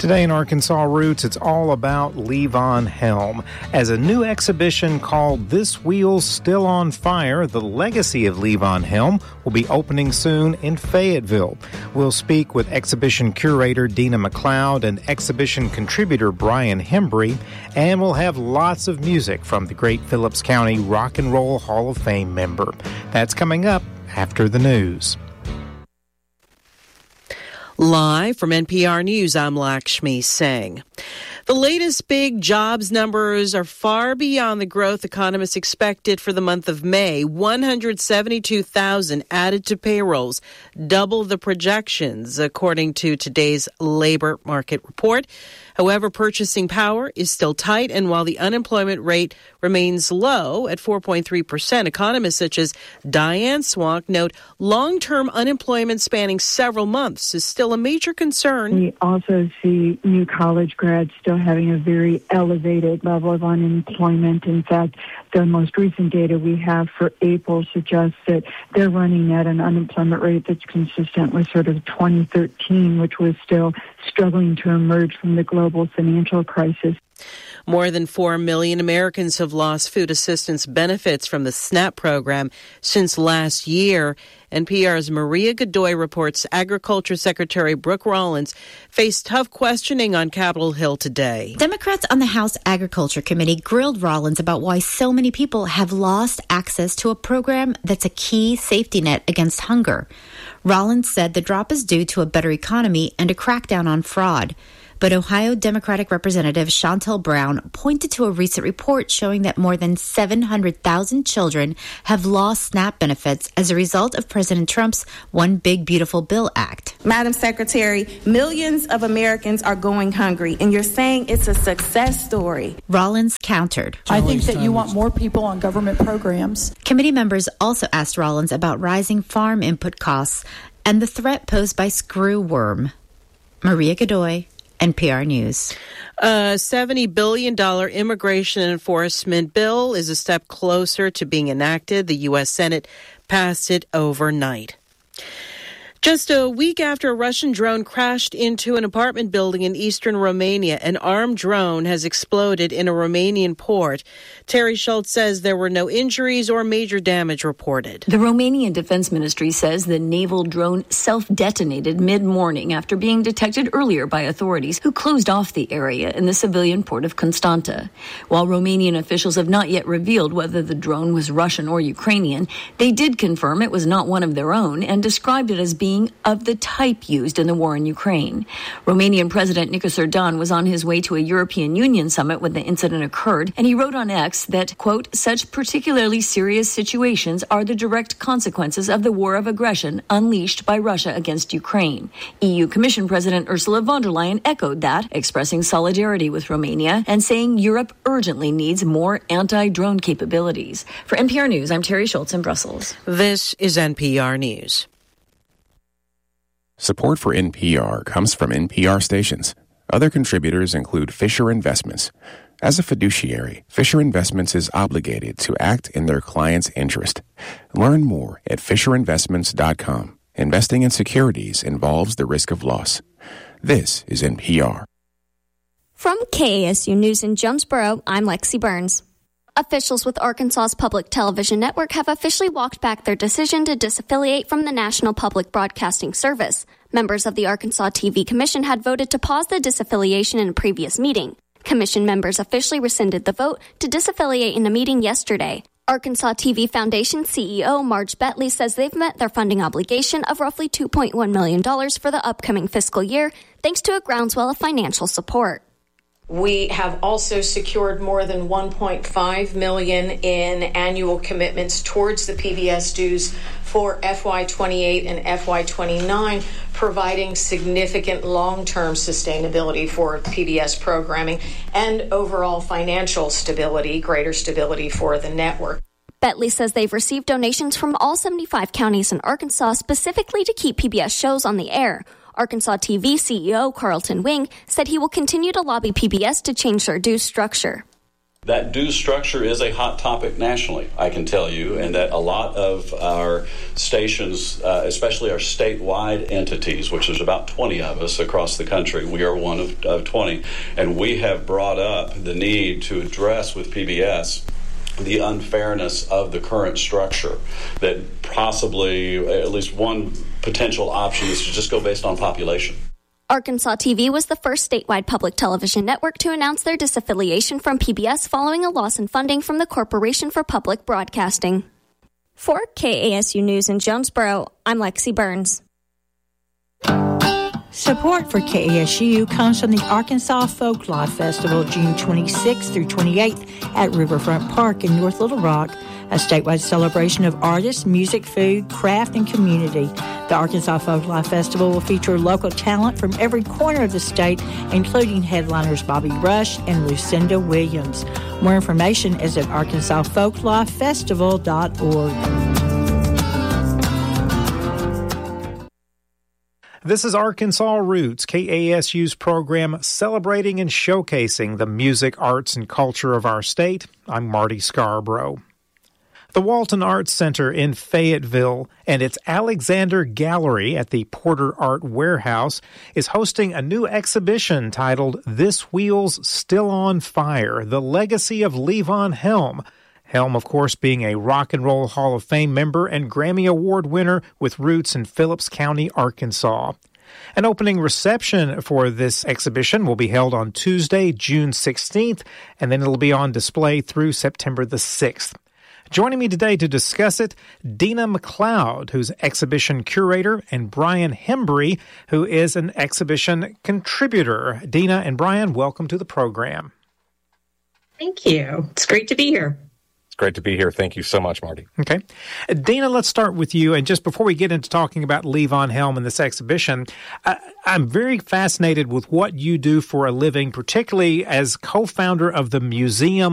Today in Arkansas Roots, it's all about Levon Helm. As a new exhibition called This Wheel's Still on Fire, the legacy of Levon Helm will be opening soon in Fayetteville. We'll speak with exhibition curator Dina McLeod and exhibition contributor Brian Hembry, and we'll have lots of music from the great Phillips County Rock and Roll Hall of Fame member. That's coming up after the news. Live from NPR News, I'm Lakshmi Singh. The latest big jobs numbers are far beyond the growth economists expected for the month of May. 172,000 added to payrolls, double the projections, according to today's labor market report. However, purchasing power is still tight, and while the unemployment rate remains low at 4.3%, economists such as Diane Swank note long-term unemployment spanning several months is still a major concern. We also see new college grads still having a very elevated level of unemployment. In fact, the most recent data we have for April suggests that they're running at an unemployment rate that's consistent with sort of 2013, which was still struggling to emerge from the global financial crisis. More than 4 million Americans have lost food assistance benefits from the SNAP program since last year. NPR's Maria Godoy reports Agriculture Secretary Brooke Rollins faced tough questioning on Capitol Hill today. Democrats on the House Agriculture Committee grilled Rollins about why so many people have lost access to a program that's a key safety net against hunger. Rollins said the drop is due to a better economy and a crackdown on fraud. But Ohio Democratic Representative Shontel Brown pointed to a recent report showing that more than 700,000 children have lost SNAP benefits as a result of President Trump's One Big Beautiful Bill Act. Madam Secretary, millions of Americans are going hungry, and you're saying it's a success story. Rollins countered. I think that you want more people on government programs. Committee members also asked Rollins about rising farm input costs and the threat posed by screwworm. Maria Godoy, NPR News. A $70 billion immigration enforcement bill is a step closer to being enacted. The U.S. Senate passed it overnight. Just a week after a Russian drone crashed into an apartment building in eastern Romania, an armed drone has exploded in a Romanian port. Terry Schultz says there were no injuries or major damage reported. The Romanian Defense Ministry says the naval drone self-detonated mid-morning after being detected earlier by authorities who closed off the area in the civilian port of Constanta. While Romanian officials have not yet revealed whether the drone was Russian or Ukrainian, they did confirm it was not one of their own and described it as being of the type used in the war in Ukraine. Romanian President Nicos Erdogan was on his way to a European Union summit when the incident occurred, and he wrote on X that, quote, such particularly serious situations are the direct consequences of the war of aggression unleashed by Russia against Ukraine. EU Commission President Ursula von der Leyen echoed that, expressing solidarity with Romania and saying Europe urgently needs more anti-drone capabilities. For NPR News, I'm Terry Schultz in Brussels. This is NPR News. Support for NPR comes from NPR stations. Other contributors include Fisher Investments. As a fiduciary, Fisher Investments is obligated to act in their client's interest. Learn more at FisherInvestments.com. Investing in securities involves the risk of loss. This is NPR. From KASU News in Jonesboro, I'm Lexi Burns. Officials with Arkansas's public television network have officially walked back their decision to disaffiliate from the National Public Broadcasting Service. Members of the Arkansas TV Commission had voted to pause the disaffiliation in a previous meeting. Commission members officially rescinded the vote to disaffiliate in a meeting yesterday. Arkansas TV Foundation CEO Marge Betley says they've met their funding obligation of roughly $2.1 million for the upcoming fiscal year, thanks to a groundswell of financial support. We have also secured more than $1.5 million in annual commitments towards the PBS dues for FY28 and FY29, providing significant long-term sustainability for PBS programming and overall financial stability, greater stability for the network. Betley says they've received donations from all 75 counties in Arkansas specifically to keep PBS shows on the air. Arkansas TV CEO Carlton Wing said he will continue to lobby PBS to change their dues structure. That dues structure is a hot topic nationally, I can tell you, and that a lot of our stations, especially our statewide entities, which is about 20 of us across the country, we are one of 20, and we have brought up the need to address with PBS the unfairness of the current structure, that possibly at least one potential option is to just go based on population. Arkansas TV was the first statewide public television network to announce their disaffiliation from PBS following a loss in funding from the Corporation for Public Broadcasting. For KASU News in Jonesboro, I'm Lexi Burns. Support for KASU comes from the Arkansas Folklife Festival, June 26th through 28th at Riverfront Park in North Little Rock, a statewide celebration of artists, music, food, craft, and community. The Arkansas Folklife Festival will feature local talent from every corner of the state, including headliners Bobby Rush and Lucinda Williams. More information is at arkansasfolklifefestival.org. This is Arkansas Roots, KASU's program celebrating and showcasing the music, arts, and culture of our state. I'm Marty Scarborough. The Walton Arts Center in Fayetteville and its Alexander Gallery at the Porter Art Warehouse is hosting a new exhibition titled This Wheel's Still on Fire, The Legacy of Levon Helm. Helm, of course, being a Rock and Roll Hall of Fame member and Grammy Award winner with roots in Phillips County, Arkansas. An opening reception for this exhibition will be held on Tuesday, June 16th, and then it'll be on display through September the 6th. Joining me today to discuss it, Dina McLeod, who's exhibition curator, and Brian Hembry, who is an exhibition contributor. Dina and Brian, welcome to the program. Thank you. It's great to be here. It's great to be here. Thank you so much, Marty. Okay. Dina, let's start with you. And just before we get into talking about Levon Helm and this exhibition, I'm very fascinated with what you do for a living, particularly as co-founder of the Museum